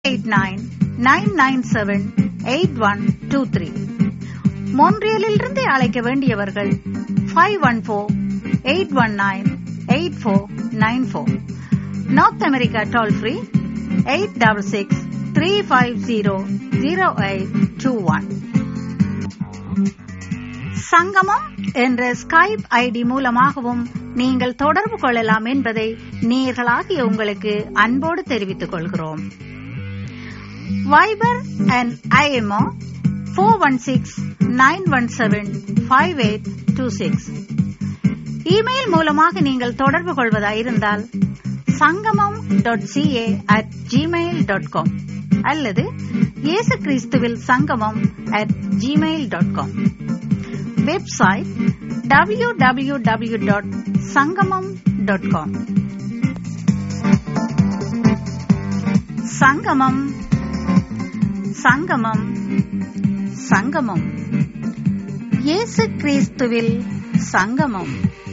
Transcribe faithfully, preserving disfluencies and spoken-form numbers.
Eight nine nine nine seven eight one two three. மோன்ட்ரியலிலிருந்து அழைக்க வேண்டியவர்கள் five one four eight one nine eight four nine four. North America toll free eight double six three five zero zero eight two one. சங்கமம் என்ற Skype ID மூலமாகவும் நீங்கள் தொடர்பு கொள்ளலாம் என்பதை நேயர்களாகிய உங்களுக்கு அன்போடு தெரிவித்துக் கொள்கிறோம். Wiper and IMO four one six nine one seven five eight two six. Email மூலமாக நீங்கள் தொடர்பு கொள்வதாயிருந்தால் சங்கமம் dot CA at Gmail dot com அல்லது இயேசு கிறிஸ்துவில் சங்கமம் at Gmail dot com. Website W W W dot சங்கமம் டாட் காம். சங்கமம் சங்கமம் சங்கமம் இயேசு கிறிஸ்துவில் சங்கமம்.